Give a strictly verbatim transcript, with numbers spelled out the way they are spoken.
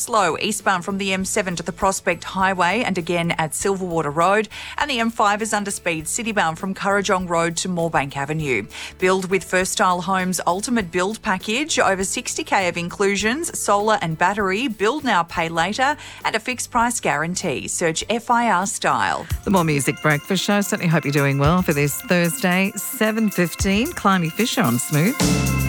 slow eastbound from the M seven to the Prospect Highway and again at Silverwater Road. And the M five is under speed citybound from Currajong Road to Moorebank Avenue. Build with First Style Homes Ultimate Build Package. Over sixty k of inclusions, solar and battery, build now, pay later, and a fixed price guarantee. Search F I R Style. The More Music Breakfast Show. Certainly hope you're doing well for this Thursday, seven fifteen. Climby Fisher on Smooth.